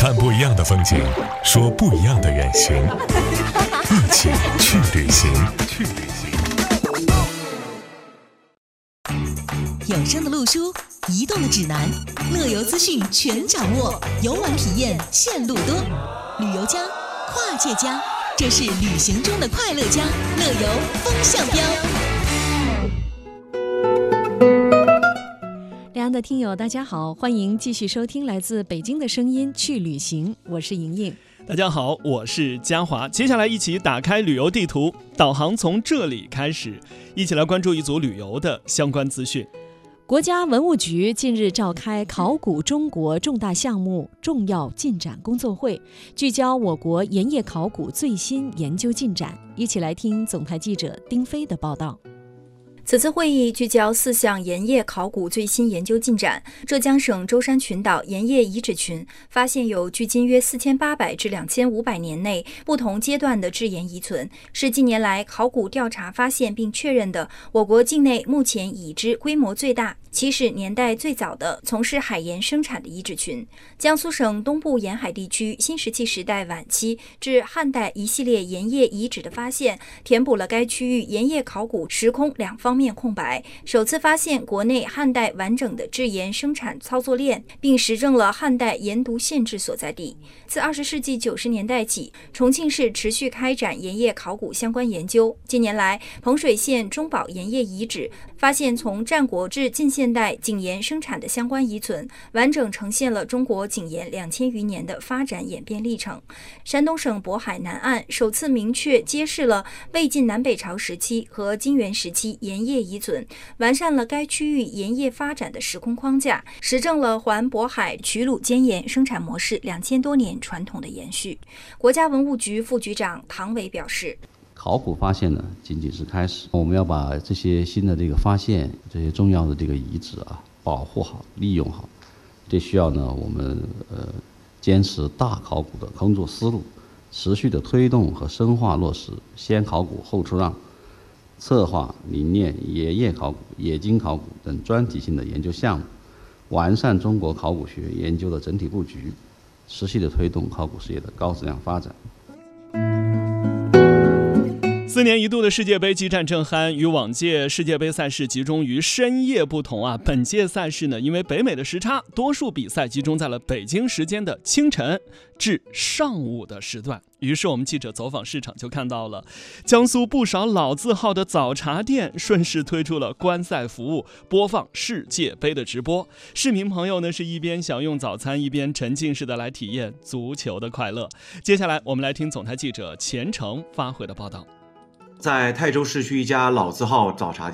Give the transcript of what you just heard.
看不一样的风景，说不一样的远行，一起去旅行。 有声的路书，移动的指南，乐游资讯全掌握，游玩体验线路多。旅游家，跨界家，这是旅行中的快乐家，乐游风向标。 两岸的听友大家好，欢迎继续收听来自北京的声音去旅行，我是莹莹。 大家好，我是嘉华。接下来一起打开旅游地图，导航从这里开始，一起来关注一组旅游的相关资讯。 国家文物局近日召开考古中国重大项目重要进展工作会，聚焦我国盐业考古最新研究进展。一起来听总台记者丁飞的报道。 此次会议聚焦4项盐业考古最新研究进展。浙江省舟山群岛盐业遗址群发现有距今约4800至2500年内不同阶段的制盐遗存，是近年来考古调查发现并确认的我国境内目前已知规模最大、起始年代最早的从事海盐生产的遗址群。江苏省东部沿海地区新石器时代晚期至汉代一系列盐业遗址的发现，填补了该区域盐业考古时空两方面空白，首次发现国内汉代完整的制盐生产操作链，并实证了汉代盐渎县制所在地。自20世纪90年代起，重庆市持续开展盐业考古相关研究。近年来，彭水县中宝盐业遗址发现从战国至近现代井盐生产的相关遗存，完整呈现了中国井盐2000余年的发展演变历程。山东省渤海南岸首次明确揭示了魏晋南北朝时期和金元时期盐业遗存，完善了该区域盐业发展的时空框架，实证了环渤海曲鲁尖盐生产模式2000多年传统的延续。国家文物局副局长唐伟表示， 考古发现呢仅仅是开始，我们要把这些新的发现，这些重要的遗址保护好、利用好。这需要呢我们坚持大考古的工作思路，持续的推动和深化落实先考古后出让、策划理念、盐业考古、冶金考古等专题性的研究项目，完善中国考古学研究的整体布局，持续的推动考古事业的高质量发展。 4年一度的世界杯激战正酣，与往届世界杯赛事集中于深夜不同本届赛事呢，因为北美的时差，多数比赛集中在了北京时间的清晨至上午的时段。于是我们记者走访市场，就看到了江苏不少老字号的早茶店顺势推出了观赛服务，播放世界杯的直播。市民朋友呢是一边享用早餐，一边沉浸式的来体验足球的快乐。接下来我们来听总台记者钱程发回的报道。 在泰州市区一家老字号早茶店